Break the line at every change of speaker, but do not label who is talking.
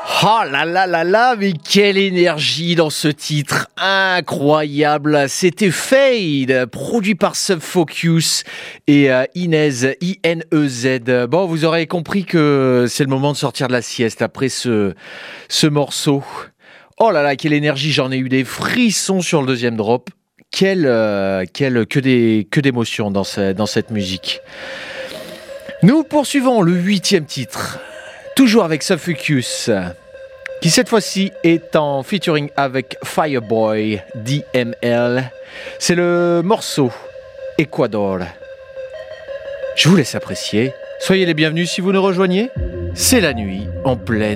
Oh là là là là, mais quelle énergie dans ce titre, incroyable. C'était Fade, produit par Subfocus et Inez, I-N-E-Z. Bon, vous aurez compris que c'est le moment de sortir de la sieste après ce morceau. Oh là là, quelle énergie, j'en ai eu des frissons sur le deuxième drop. Que d'émotions dans cette musique. Nous poursuivons le 8e titre. Toujours avec Subfocus, qui cette fois-ci est en featuring avec Fireboy DML. C'est le morceau Ecuador. Je vous laisse apprécier. Soyez les bienvenus si vous nous rejoignez. C'est la nuit en pleine